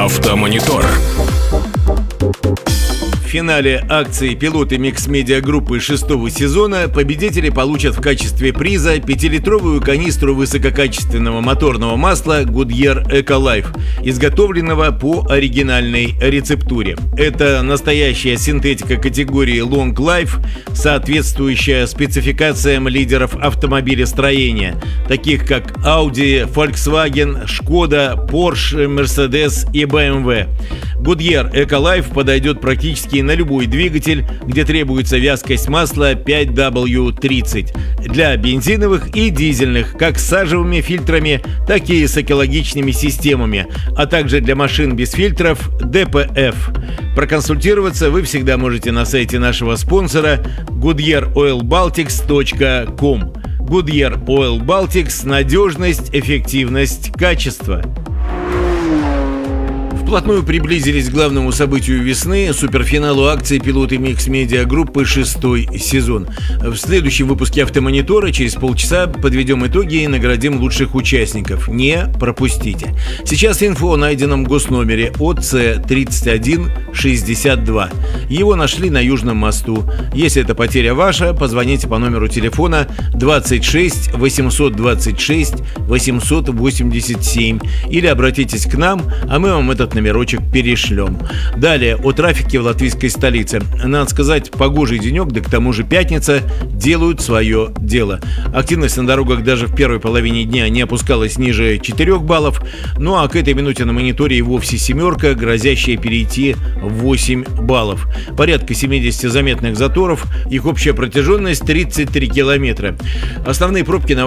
Автомонитор. В финале акции пилоты микс-медиа группы 6-го сезона победители получат в качестве приза 5-литровую канистру высококачественного моторного масла Goodyear EcoLife, изготовленного по оригинальной рецептуре. Это настоящая синтетика категории Long Life, соответствующая спецификациям лидеров автомобилестроения, таких как Audi, Volkswagen, Skoda, Porsche, Mercedes и BMW. Goodyear EcoLife подойдет практически на любой двигатель, где требуется вязкость масла 5W30, для бензиновых и дизельных, как с сажевыми фильтрами, так и с экологичными системами, а также для машин без фильтров DPF. Проконсультироваться вы всегда можете на сайте нашего спонсора goodyearoilbaltics.com. Goodyear Oil Baltics – надежность, эффективность, качество. Вплотную приблизились к главному событию весны – суперфиналу акции пилоты микс-медиа группы 6-й сезон. В следующем выпуске «Автомонитора» через полчаса подведем итоги и наградим лучших участников. Не пропустите. Сейчас инфо о найденном госномере ОЦ-3162. Его нашли на Южном мосту. Если это потеря ваша, позвоните по номеру телефона 26 826 887 или обратитесь к нам, а мы вам этот номерочек перешлем. Далее о трафике в латвийской столице. Надо сказать, погожий денек, да к тому же пятница, делают свое дело. Активность на дорогах даже в первой половине дня не опускалась ниже 4 баллов, ну а к этой минуте на мониторе и вовсе семерка, грозящая перейти в 8 баллов. Порядка 70 заметных заторов, их общая протяженность 33 километра. Основные пробки на